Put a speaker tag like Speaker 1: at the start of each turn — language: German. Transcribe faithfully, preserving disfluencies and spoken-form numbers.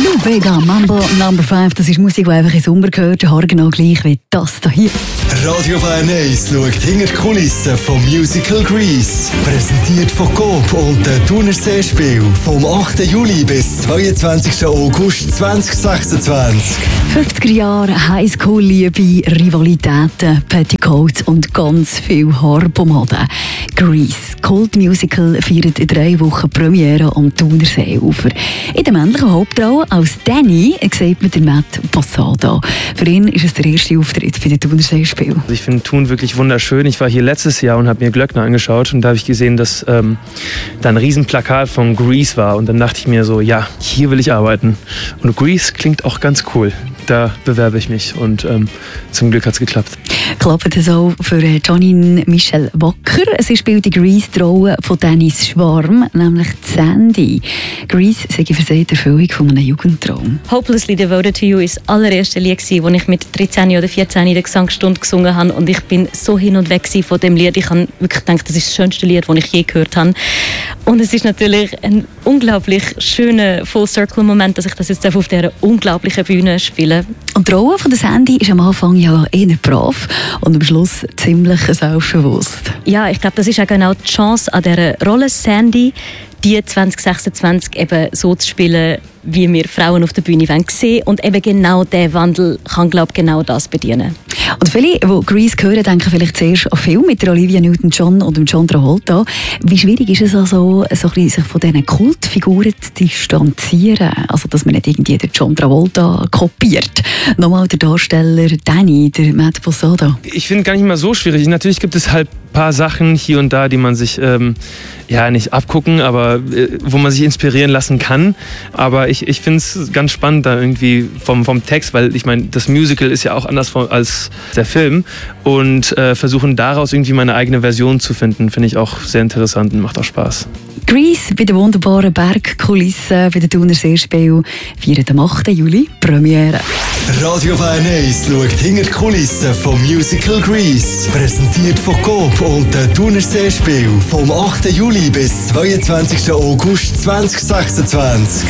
Speaker 1: Lou Bega, Mambo Number fünf, das ist Musik, die einfach im Sommer gehört, haargenau gleich wie das hier.
Speaker 2: Radio Bern eins schaut hinter die Kulissen vom Musical Grease. Präsentiert von Coop und den Thunerseespiel vom achten Juli bis zweiundzwanzigsten August zweitausendsechsundzwanzig.
Speaker 1: fünfziger Jahre Highschool-Liebe, Rivalitäten, Petticoats und ganz viel Haarpomade. Grease, Kult-Musical, feiert in drei Wochen Premiere am Thunerseeufer. In der männlichen Hauptrolle als Danny sieht man den Matt Posada. Für ihn ist es der erste Auftritt bei den Thunerseespielen.
Speaker 3: Ich finde Thun wirklich wunderschön. Ich war hier letztes Jahr und habe mir Glöckner angeschaut und da habe ich gesehen, dass ähm, da ein Riesenplakat von Grease war. Und dann dachte ich mir so, ja, hier will ich arbeiten. Und Grease klingt auch ganz cool. Da bewerbe ich mich und ähm, zum Glück hat es geklappt.
Speaker 1: Klappt es auch für Janine Michelle Wacker. Sie spielt die Grease die Rolle von Dennis Schwarm, nämlich Sandy. Grease sei für sie die Erfüllung von einem Jugendtraum.
Speaker 4: «Hopelessly Devoted to You» war das allererste Lied, das ich mit dreizehn oder vierzehn in der Gesangsstunde gesungen habe. Und ich bin so hin und weg von dem Lied. Ich habe wirklich gedacht, das ist das schönste Lied, das ich je gehört habe. Und es ist natürlich ein unglaublich schöner Full-Circle-Moment, dass ich das jetzt auf dieser unglaublichen Bühne spiele.
Speaker 1: Und die Rolle von der Sandy ist am Anfang ja eher brav und am Schluss ziemlich selbstbewusst.
Speaker 4: Ja, ich glaube, das ist auch genau die Chance an dieser Rolle Sandy, die zwanzig sechsundzwanzig eben so zu spielen, wie wir Frauen auf der Bühne sehen wollen. Und eben genau dieser Wandel kann, glaube ich, genau das bedienen.
Speaker 1: Und viele, die Grease hören, denken vielleicht zuerst an Film mit Olivia Newton-John und John Travolta. Wie schwierig ist es also, so ein bisschen sich von diesen Kultfiguren zu distanzieren? Also, dass man nicht irgendwie den John Travolta kopiert. Nochmal der Darsteller Danny, der Matt Posada.
Speaker 3: Ich finde gar nicht mal so schwierig. Natürlich gibt es halt ein paar Sachen hier und da, die man sich ähm, ja nicht abgucken, aber äh, wo man sich inspirieren lassen kann. Aber ich, ich finde es ganz spannend da irgendwie vom, vom Text, weil ich meine, das Musical ist ja auch anders vom, als der Film und äh, versuchen daraus irgendwie meine eigene Version zu finden, finde ich auch sehr interessant und macht auch Spaß.
Speaker 1: Grease bei den wunderbaren Bergkulissen bei den Thunerseespielen feiert am achten Juli Premiere.
Speaker 2: Radio Bern eins schaut hinter die Kulissen vom Musical Grease. Präsentiert von Coop und den Thunerseespiel vom achten Juli bis zweiundzwanzigsten August zweitausendsechsundzwanzig.